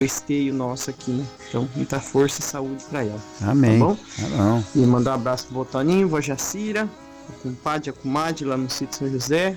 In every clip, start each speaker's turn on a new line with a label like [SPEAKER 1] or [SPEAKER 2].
[SPEAKER 1] esteio nosso aqui, né? Então, muita força e saúde pra ela.
[SPEAKER 2] Amém.
[SPEAKER 1] Tá bom?
[SPEAKER 2] Tá bom.
[SPEAKER 1] E mandar um abraço pro Botaninho, vó Jacira, o compadre e a comadre lá no sítio São José,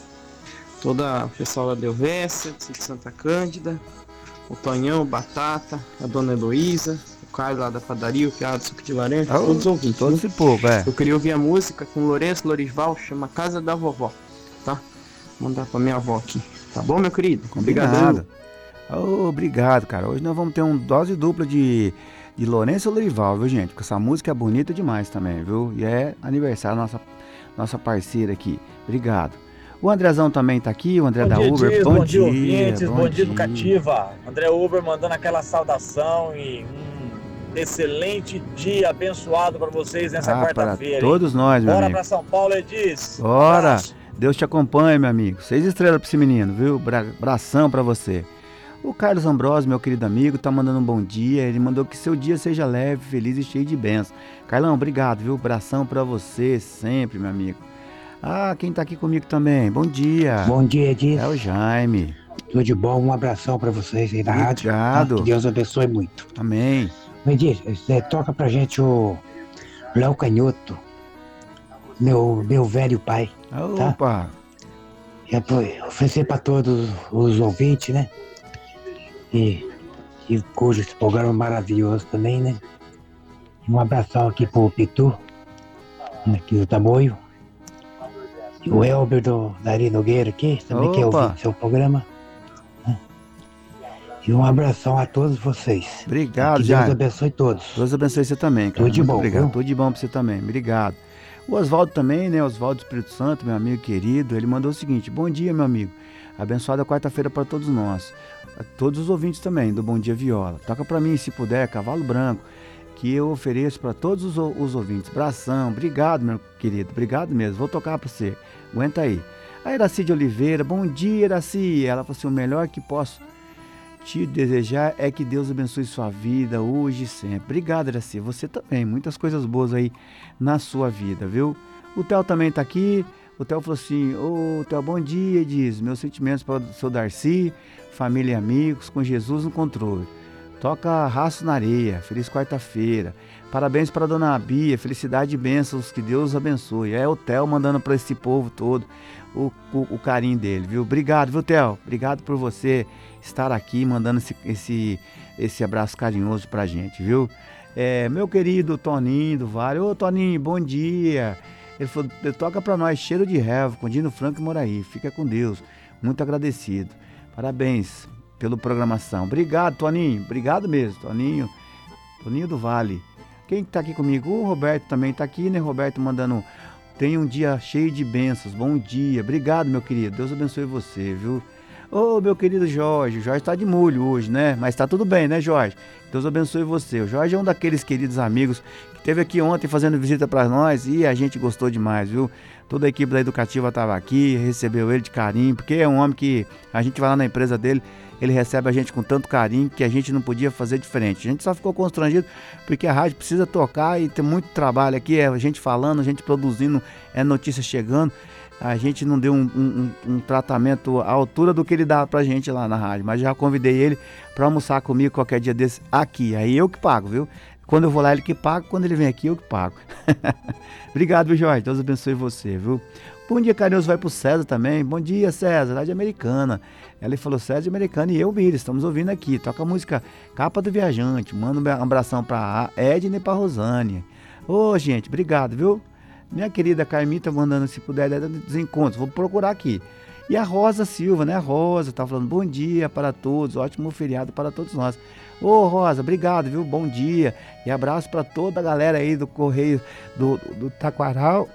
[SPEAKER 1] toda a pessoal da Delvécia, do sítio Santa Cândida, o Tonhão, o Batata, a dona Heloísa, o Carlos lá da padaria, o Piado do Suco de Laranja, todos os ouvintes.
[SPEAKER 2] Todo esse povo,
[SPEAKER 1] Eu queria ouvir a música com Lourenço Lorisval, chama Casa da Vovó, tá? Vou mandar pra minha avó aqui. Tá bom, meu querido?
[SPEAKER 2] Combinado. Obrigado, cara. Hoje nós vamos ter uma dose dupla de Lourenço Lourival, viu, gente? Porque essa música é bonita demais também, viu? E é aniversário nossa parceira aqui. Obrigado. O Andrezão também tá aqui, o André
[SPEAKER 3] Bom
[SPEAKER 2] da
[SPEAKER 3] dia,
[SPEAKER 2] Uber.
[SPEAKER 3] Dias,
[SPEAKER 2] Bom
[SPEAKER 3] bom
[SPEAKER 2] dia,
[SPEAKER 3] ouvintes, bom dia
[SPEAKER 2] dia.
[SPEAKER 3] Educativa. André Uber mandando aquela saudação e um excelente dia abençoado para vocês nessa quarta-feira.
[SPEAKER 2] Todos nós, meu
[SPEAKER 3] Bora
[SPEAKER 2] amigo.
[SPEAKER 3] para São Paulo, Edis.
[SPEAKER 2] Bora.
[SPEAKER 3] Abraço.
[SPEAKER 2] Deus te acompanhe, meu amigo. 6 estrelas pra esse menino, viu? Abração pra você. O Carlos Ambrosio, meu querido amigo, tá mandando um bom dia. Ele mandou que seu dia seja leve, feliz e cheio de bênçãos. Carlão, obrigado, viu? Abração pra você sempre, meu amigo. Ah, quem tá aqui comigo também? Bom dia.
[SPEAKER 4] Bom dia, Edith.
[SPEAKER 2] É o Jaime.
[SPEAKER 4] Tudo de bom, um abração pra vocês aí da rádio.
[SPEAKER 2] Obrigado.
[SPEAKER 4] Que Deus abençoe muito.
[SPEAKER 2] Amém.
[SPEAKER 4] Edith, você toca pra gente o Léo Canhoto, meu velho pai.
[SPEAKER 2] Opa.
[SPEAKER 4] Tá? E oferecer pra todos os ouvintes, né? E cujo esse programa é maravilhoso também, né? Um abração aqui pro Pitu, aqui do Tamoio. E o Elber da Ari Nogueira aqui, também quer ouvir seu programa. Né? E um abração a todos vocês.
[SPEAKER 2] Obrigado,
[SPEAKER 4] que Deus abençoe todos.
[SPEAKER 2] Deus abençoe você também, cara.
[SPEAKER 4] Tudo de bom.
[SPEAKER 2] Obrigado.
[SPEAKER 4] Viu?
[SPEAKER 2] Tudo de bom pra você também. Obrigado. O Oswaldo também, né? Oswaldo Espírito Santo, meu amigo querido, ele mandou o seguinte: bom dia, meu amigo. Abençoada quarta-feira para todos nós. A todos os ouvintes também, do Bom Dia Viola. Toca para mim, se puder, Cavalo Branco, que eu ofereço para todos os ouvintes. Abração, obrigado, meu querido. Obrigado mesmo. Vou tocar para você. Aguenta aí. A Iraci de Oliveira, bom dia, Iraci. Ela falou assim: o melhor que posso te desejar é que Deus abençoe sua vida hoje e sempre. Obrigado, Iraci. Você também. Muitas coisas boas aí na sua vida, viu? O Theo também tá aqui. O Theo falou assim: ô Theo, bom dia, diz. Meus sentimentos para o seu Darcy, família e amigos, com Jesus no controle. Toca Raço na Areia, feliz quarta-feira. Parabéns para a dona Bia, felicidade e bênçãos, que Deus abençoe. É o Theo mandando para esse povo todo o carinho dele, viu? Obrigado, viu, Theo? Obrigado por você estar aqui mandando esse abraço carinhoso pra gente, viu? Meu querido Toninho do Vale. Ô, Toninho, bom dia. Ele falou: toca pra nós Cheiro de Revo, com Dino Franco e Moraí. Fica com Deus. Muito agradecido. Parabéns pela programação. Obrigado, Toninho. Obrigado mesmo, Toninho. Toninho do Vale. Quem tá aqui comigo? O Roberto também tá aqui, né? Roberto mandando: tenha um dia cheio de bênçãos. Bom dia. Obrigado, meu querido. Deus abençoe você, viu? Ô, meu querido Jorge. O Jorge tá de molho hoje, né? Mas tá tudo bem, né, Jorge? Deus abençoe você. O Jorge é um daqueles queridos amigos que esteve aqui ontem fazendo visita para nós e a gente gostou demais, viu? Toda a equipe da Educativa estava aqui, recebeu ele de carinho, porque é um homem que a gente vai lá na empresa dele, ele recebe a gente com tanto carinho que a gente não podia fazer diferente. A gente só ficou constrangido porque a rádio precisa tocar e tem muito trabalho aqui, é a gente falando, a gente produzindo, é notícia chegando. A gente não deu um tratamento à altura do que ele dá pra gente lá na rádio, mas já convidei ele pra almoçar comigo qualquer dia desse aqui. Aí eu que pago, viu? Quando eu vou lá ele que paga, quando ele vem aqui eu que pago. Obrigado, viu, Jorge? Deus abençoe você, viu? Bom dia carinhoso vai pro César também. Bom dia, César, lá de Americana. Ele falou César de Americana e eu, Miri, estamos ouvindo aqui. Toca a música Capa do Viajante. Manda um abração pra Edna e pra Rosane. Ô, gente, obrigado, viu? Minha querida Carmita mandando, se puder, desencontros. Vou procurar aqui. E a Rosa Silva, né? A Rosa tá falando: bom dia para todos, ótimo feriado para todos nós. Ô, Rosa, obrigado, viu? Bom dia. E abraço para toda a galera aí do Correio do Taquaral.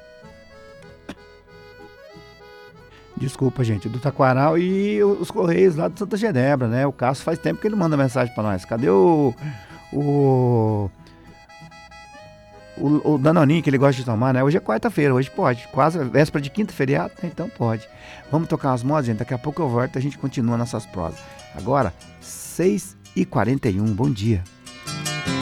[SPEAKER 2] Desculpa, gente, do Taquaral e os Correios lá de Santa Genebra, né? O Cássio faz tempo que ele manda mensagem para nós. Cadê o Danoninho que ele gosta de tomar, né? Hoje é quarta-feira, hoje pode. Quase véspera de quinta, feriado, né? Então pode. Vamos tocar umas modas, gente. Daqui a pouco eu volto e a gente continua nossas prosas. Agora, 6h41. Bom dia.